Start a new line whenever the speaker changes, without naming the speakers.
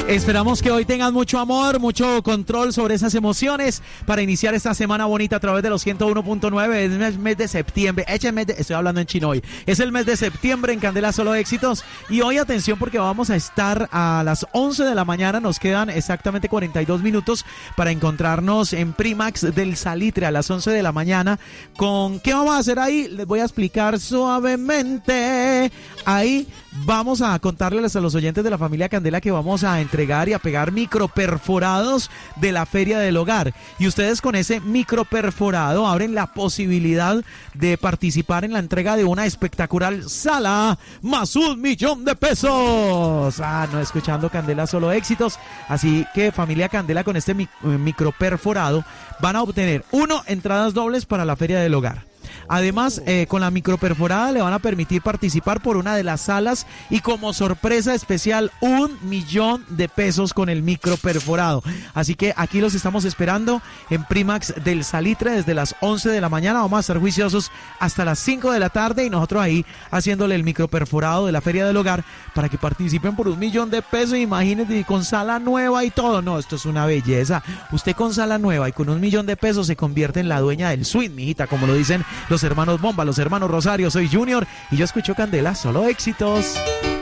Esperamos que hoy tengan mucho amor, mucho control sobre esas emociones para iniciar esta semana bonita a través de los 101.9. Es el mes de septiembre. Estoy hablando en chino hoy. Es el mes de septiembre en Candela Solo Éxitos. Y hoy atención porque vamos a estar a las 11 de la mañana. Nos quedan exactamente 42 minutos para encontrarnos en Primax del Salitre a las 11 de la mañana. ¿Con qué vamos a hacer ahí? Les voy a explicar suavemente. Ahí vamos a contarles a los oyentes de la familia Candela que vamos a entregar y a pegar microperforados de la Feria del Hogar. Y ustedes con ese microperforado abren la posibilidad de participar en la entrega de una espectacular sala más $1.000.000 de pesos. No escuchando Candela Solo Éxitos. Así que familia Candela con este microperforado van a obtener entradas dobles para la Feria del Hogar. Además, con la microperforada le van a permitir participar por una de las salas y como sorpresa especial $1.000.000 de pesos con el microperforado. Así que aquí los estamos esperando en Primax del Salitre desde las 11 de la mañana. Vamos a estar juiciosos hasta las 5 de la tarde y nosotros ahí haciéndole el microperforado de la Feria del Hogar para que participen por $1.000.000 de pesos. Imagínense, con sala nueva y todo. No, esto es una belleza. Usted con sala nueva y con $1.000.000 de pesos se convierte en la dueña del suite, mijita, como lo dicen los hermanos Bomba, los hermanos Rosario. Soy Junior y yo escucho Candela Solo Éxitos.